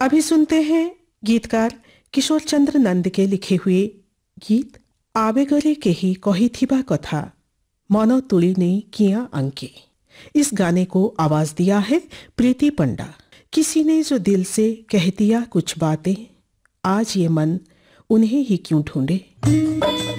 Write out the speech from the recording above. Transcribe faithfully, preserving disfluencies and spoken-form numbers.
अभी सुनते हैं गीतकार किशोर चंद्र नंद के लिखे हुए गीत आवेगरे केही कहिथिबा कथा मन तुली नहीं किया अंके। इस गाने को आवाज दिया है प्रीति पंडा। किसी ने जो दिल से कह दिया कुछ बातें, आज ये मन उन्हें ही क्यों ढूंढे।